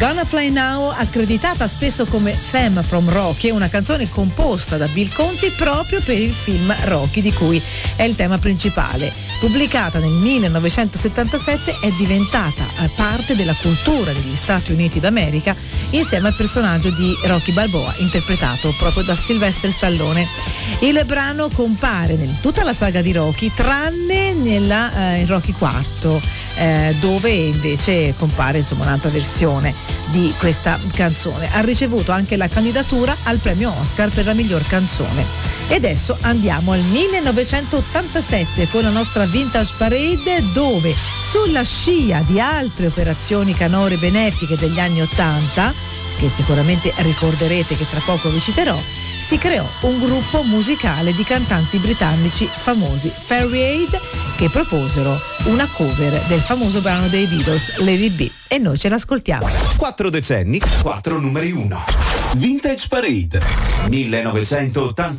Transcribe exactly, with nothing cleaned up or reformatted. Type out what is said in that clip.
Gonna Fly Now, accreditata spesso come Theme from Rocky, è una canzone composta da Bill Conti proprio per il film Rocky, di cui è il tema principale. Pubblicata nel millenovecentosettantasette, è diventata parte della cultura degli Stati Uniti d'America insieme al personaggio di Rocky Balboa, interpretato proprio da Sylvester Stallone. Il brano compare in tutta la saga di Rocky, tranne nella eh, Rocky quarto, eh, dove invece compare insomma un'altra versione di questa canzone. Ha ricevuto anche la candidatura al premio Oscar per la miglior canzone. E adesso andiamo al millenovecentottantasette con la nostra Vintage Parade, dove sulla scia di altre operazioni canore benefiche degli anni ottanta, che sicuramente ricorderete che tra poco vi citerò, si creò un gruppo musicale di cantanti britannici famosi, Fairy Aid, che proposero una cover del famoso brano dei Beatles, Let It Be, e noi ce l'ascoltiamo. Quattro decenni, quattro numeri uno. Vintage Parade, millenovecentottanta.